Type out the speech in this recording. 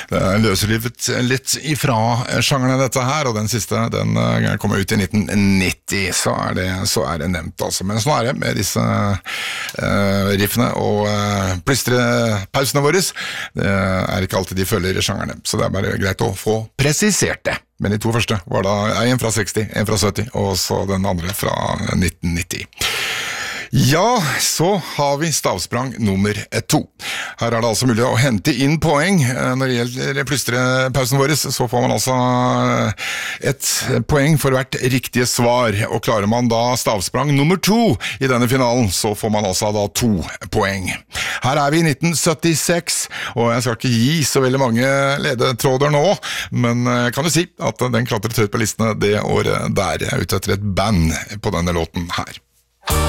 Løsrivet litt ifra sjangerne dette her, og den siste, den kom ut i 1990, så er det nevnt altså. Men sånn er det med disse riffene og plystrepausene våre. Det er ikke alltid de følger sjangerne, så det er bare greit å få presisert det. Men de to første var da en fra 60, en fra 70, og så den andre fra 1990. Ja, så har vi stavsprang nummer 2. Her er det altså mulig å hente inn poeng. Når det gjelder plystrepausen vår, så får man altså et poeng for hvert riktige svar. Og klarer man da stavsprang nummer 2 i denne finalen, så får man altså da 2 poeng. Her er vi i 1976, og jeg skal ikke gi så veldig mange ledetråder nå, men kan du si at den klatret høyt på listene det året der, ute etter et band på denne låten her.